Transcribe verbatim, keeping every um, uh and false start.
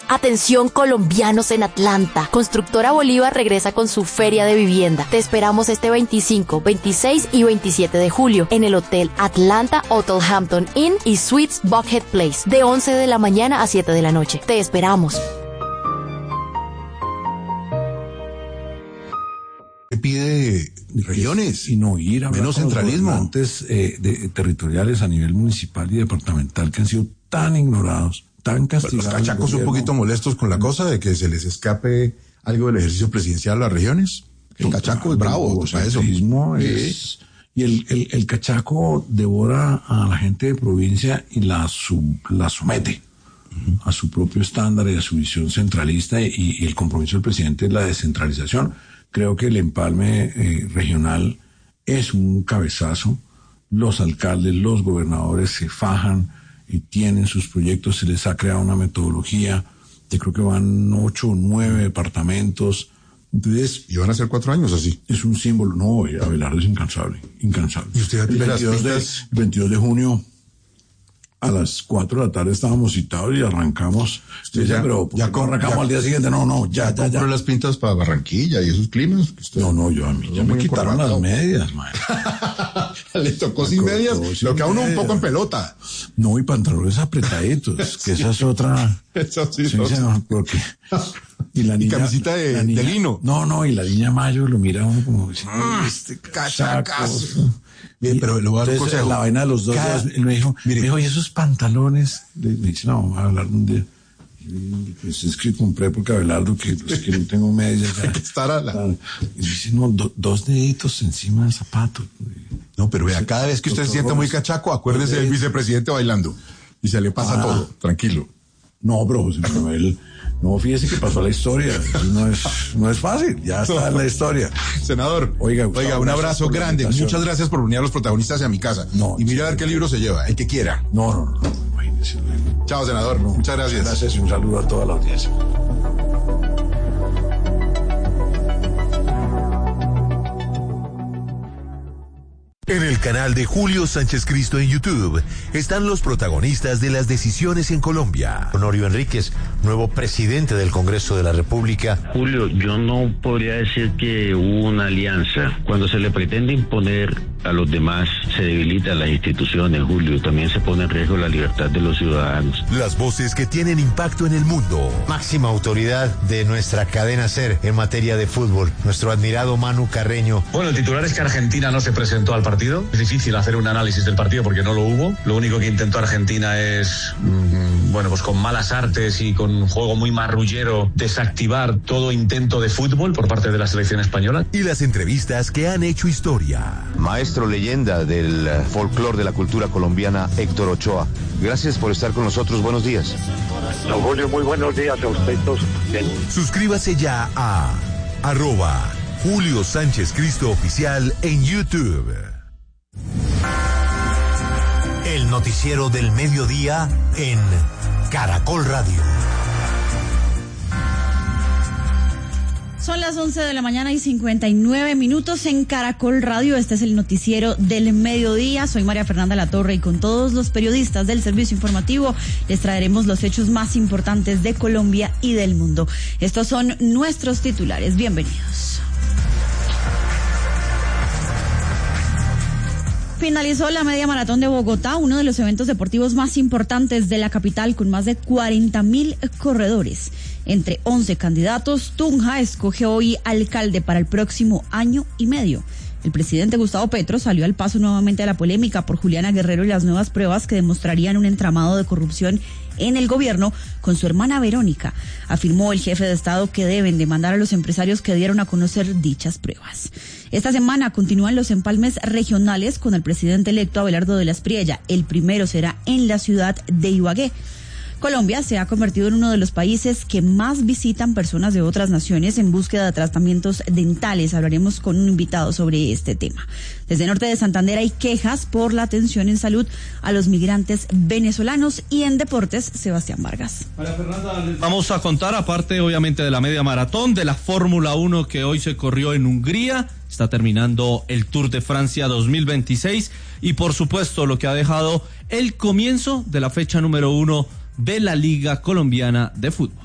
Atención colombianos en Atlanta. Constructora Bolívar regresa con su feria de vivienda. Te esperamos este veinticinco, veintiséis y veintisiete de julio en el Hotel Atlanta Hotel Hampton Inn y Suites Buckhead Place de once de la mañana a siete de la noche. Te esperamos. ¿Qué pide regiones? Y no ir a menos centralismo. Antes eh, de, territoriales a nivel municipal y departamental que han sido tan ignorados, tan castigados. Los cachacos un poquito molestos con la cosa de que se les escape algo del ejercicio presidencial a las regiones. El cachaco es bravo, o sea, eso. Es, y el, el, el cachaco devora a la gente de provincia y la, sub, la somete uh-huh. a su propio estándar y a su visión centralista, y, y el compromiso del presidente es la descentralización. Creo que el empalme eh, regional es un cabezazo. Los alcaldes, los gobernadores se fajan y tienen sus proyectos, se les ha creado una metodología. Yo creo que van ocho o nueve departamentos. Entonces, y van a ser cuatro años así. Es un símbolo. No, Abelardo es incansable, incansable. ¿Y usted el veintidós de, veintidós de junio a las cuatro de la tarde estábamos citados y arrancamos. Usted ya, pero ya arrancamos ya, al día siguiente. No, no, ya, ya, ya. ¿Compró las pintas para Barranquilla y esos climas? Usted, no, no, yo a mí ya me quitaron las medias, man. Le tocó sin medias, sin lo que a uno medias. Un poco en pelota. No, y pantalones apretaditos, que sí. Esa es otra. Eso sí, sí, sí, porque, y la niña, y camisita de, niña, de lino. No, no, y la niña Mayo lo mira uno como diciendo, ah, este cachacazo. Bien, pero lo voy a dar un consejo. La vaina de los dos Cada, días, él me dijo, mire, me dijo, ¿y esos pantalones? Le, me dice, no, vamos a hablar un día. Pues es que compré porque Abelardo, que, pues, que no tengo medias. Ya. Estará la... Y dice, no, do, dos deditos encima del zapato. No, pero vea, cada vez que usted se sienta muy cachaco, acuérdese del vicepresidente bailando. Y se le pasa ah, todo, tranquilo. No, pero José Manuel, no, fíjese que pasó a la historia. No es, no es fácil, ya está en la historia. Senador, oiga, Gustavo, oiga un abrazo grande. Muchas gracias por unir a los protagonistas a mi casa. No, y mira a ver qué libro se lleva, el que quiera. No, no, no. no Chao, senador. No, muchas gracias. Gracias y un saludo a toda la audiencia. En el canal de Julio Sánchez Cristo en YouTube están los protagonistas de las decisiones en Colombia. Honorio Enríquez, nuevo presidente del Congreso de la República. Julio, yo no podría decir que hubo una alianza. Cuando se le pretende imponer a los demás, se debilitan las instituciones, Julio. También se pone en riesgo la libertad de los ciudadanos. Las voces que tienen impacto en el mundo. Máxima autoridad de nuestra cadena SER en materia de fútbol, nuestro admirado Manu Carreño. Bueno, el titular es que Argentina no se presentó al partido. Es difícil hacer un análisis del partido porque no lo hubo. Lo único que intentó Argentina es, mmm, bueno, pues con malas artes y con un juego muy marrullero, desactivar todo intento de fútbol por parte de la selección española. Y las entrevistas que han hecho historia. Maestro leyenda del folclore de la cultura colombiana, Héctor Ochoa. Gracias por estar con nosotros. Buenos días. Don Julio, muy buenos días a usted todos. Suscríbase ya a arroba Julio Sánchez Cristo Oficial en YouTube. El noticiero del mediodía en Caracol Radio. Son las once de la mañana y cincuenta y nueve minutos en Caracol Radio. Este es el noticiero del mediodía. Soy María Fernanda Latorre y con todos los periodistas del servicio informativo les traeremos los hechos más importantes de Colombia y del mundo. Estos son nuestros titulares. Bienvenidos. Finalizó la media maratón de Bogotá, uno de los eventos deportivos más importantes de la capital, con más de cuarenta mil corredores. Entre once candidatos, Tunja escoge hoy alcalde para el próximo año y medio. El presidente Gustavo Petro salió al paso nuevamente a la polémica por Juliana Guerrero y las nuevas pruebas que demostrarían un entramado de corrupción en el gobierno con su hermana Verónica. Afirmó el jefe de Estado que deben demandar a los empresarios que dieron a conocer dichas pruebas. Esta semana continúan los empalmes regionales con el presidente electo Abelardo de la Espriella. El primero será en la ciudad de Ibagué. Colombia se ha convertido en uno de los países que más visitan personas de otras naciones en búsqueda de tratamientos dentales. Hablaremos con un invitado sobre este tema. Desde Norte de Santander hay quejas por la atención en salud a los migrantes venezolanos. Y en deportes, Sebastián Vargas. María Fernanda, les vamos a contar, aparte obviamente de la media maratón, de la Fórmula uno que hoy se corrió en Hungría. Está terminando el Tour de Francia dos mil veintiséis y por supuesto lo que ha dejado el comienzo de la fecha número uno de la Liga Colombiana de Fútbol.